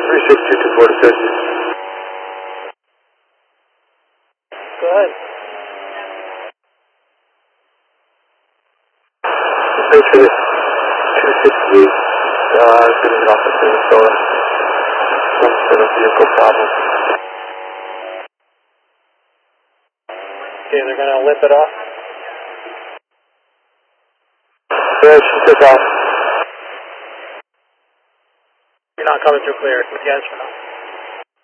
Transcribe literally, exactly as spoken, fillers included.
three six two two four associates. Go ahead. Thanks for this two sixty-eight, uh, getting off of Minnesota. Some sort of vehicle problem. Okay, they're going to lip it off. Yeah, she took off. You're not coming through clear. Yes or no?